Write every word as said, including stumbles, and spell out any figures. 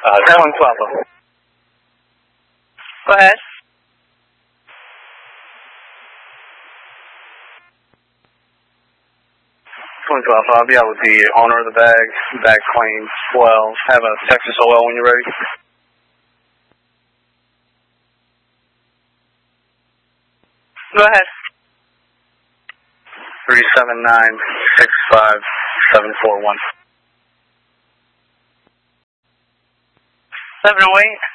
Uh, ten one Papa. Go ahead. ten one Papa, I'll be out with the owner of the bag, bag claim twelve. Have a Texas O L when you're ready. Go ahead. three seven nine six five seven four one. seven oh eight.